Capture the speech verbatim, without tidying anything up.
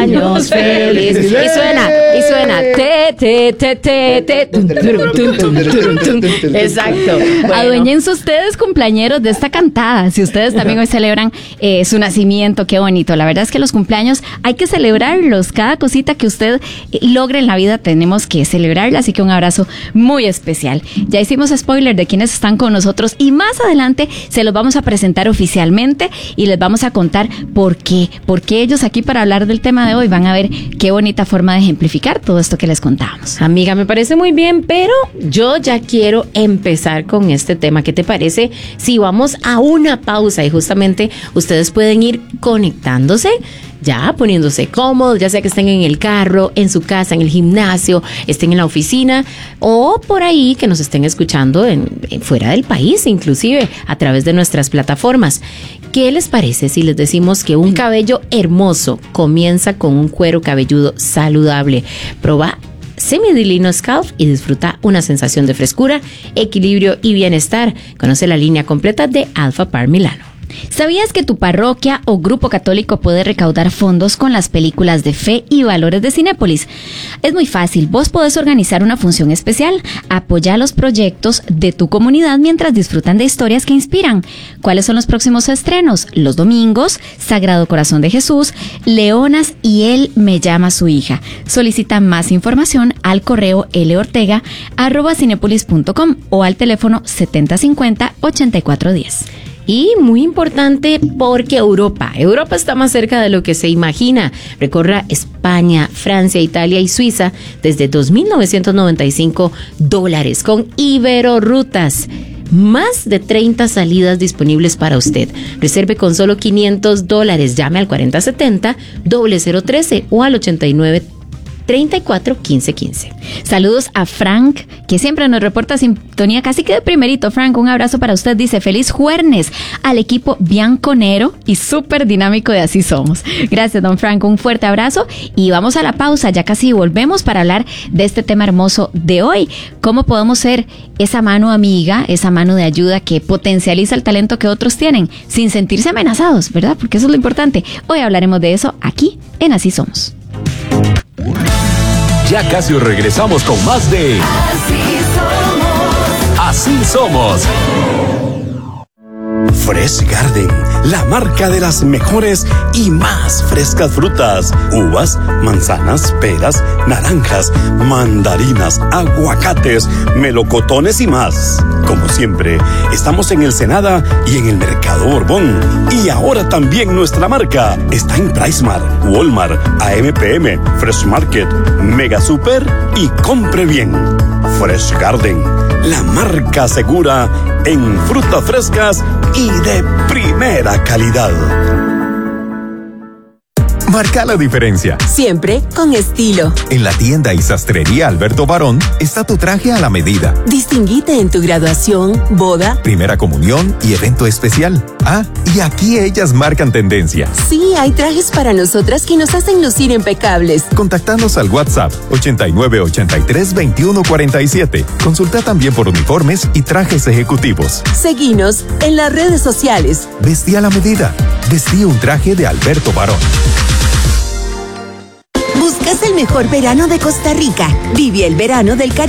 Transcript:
cumpleaños feliz. Y suena, y suena. Te, te, te, te, te. Tum, turum, tum, tum, turum, tum. Exacto. Bueno. Aduéñense ustedes, cumpleañeros, de esta cantada. Si ustedes también hoy celebran eh, su nacimiento, qué bonito. La verdad es que los cumpleaños hay que celebrarlos. Cada cosita que usted eh, logre en la vida tenemos que celebrarla. Así que un abrazo muy especial. Ya hicimos spoiler de quienes están con nosotros y más adelante se los vamos a presentar oficialmente y les vamos a contar por qué. Por qué ellos aquí para hablar del tema de hoy. Van a ver qué bonita forma de ejemplificar todo esto que les contábamos. Amiga, me parece muy bien, pero yo ya quiero empezar con este tema. ¿Qué te parece si vamos a una pausa y justamente ustedes pueden ir conectándose, ya poniéndose cómodos, ya sea que estén en el carro, en su casa, en el gimnasio, estén en la oficina o por ahí que nos estén escuchando en, en fuera del país, inclusive a través de nuestras plataformas? ¿Qué les parece si les decimos que un cabello hermoso comienza con un cuero cabelludo saludable? Proba Semidilino Scalp y disfruta una sensación de frescura, equilibrio y bienestar. Conoce la línea completa de Alpha Par Milano. ¿Sabías que tu parroquia o grupo católico puede recaudar fondos con las películas de fe y valores de Cinépolis? Es muy fácil, vos podés organizar una función especial, apoyar los proyectos de tu comunidad mientras disfrutan de historias que inspiran. ¿Cuáles son los próximos estrenos? Los domingos, Sagrado Corazón de Jesús, Leonas y Él me llama su hija. Solicita más información al correo lortega arroba cinepolis punto com o al teléfono setenta cincuenta ochenta y cuatro diez. Y muy importante porque Europa, Europa está más cerca de lo que se imagina. Recorra España, Francia, Italia y Suiza desde dos mil novecientos noventa y cinco dólares con Iberorutas. Más de treinta salidas disponibles para usted. Reserve con solo quinientos dólares. Llame al cuarenta setenta cero cero trece o al ochenta y nueve treinta y cuatro quince quince. Saludos a Frank, que siempre nos reporta sintonía casi que de primerito. Frank, un abrazo para usted. Dice, feliz jueves al equipo bianconero y súper dinámico de Así Somos. Gracias, don Frank. Un fuerte abrazo y vamos a la pausa. Ya casi volvemos para hablar de este tema hermoso de hoy. ¿Cómo podemos ser esa mano amiga, esa mano de ayuda que potencializa el talento que otros tienen sin sentirse amenazados, ¿verdad? Porque eso es lo importante. Hoy hablaremos de eso aquí en Así Somos. Ya casi regresamos con más de Así Somos. Así Somos. Fresh Garden, la marca de las mejores y más frescas frutas, uvas, manzanas, peras, naranjas, mandarinas, aguacates, melocotones y más. Como siempre, estamos en el Senada y en el Mercado Borbón. Y ahora también nuestra marca está en PriceMart, Walmart, A M P M, Fresh Market, Mega Super y Compre Bien. Fresh Garden, la marca segura en frutas frescas y de primera calidad. Marca la diferencia. Siempre con estilo. En la tienda y sastrería Alberto Barón está tu traje a la medida. Distinguite en tu graduación, boda, primera comunión y evento especial. Ah, y aquí ellas marcan tendencia. Sí, hay trajes para nosotras que nos hacen lucir impecables. Contactanos al WhatsApp ochenta y nueve ochenta y tres veintiuno cuarenta y siete. Consulta también por uniformes y trajes ejecutivos. Seguinos en las redes sociales. Vestí a la medida. Vestí un traje de Alberto Barón. ¿Buscas el mejor verano de Costa Rica? Vive el verano del Caribe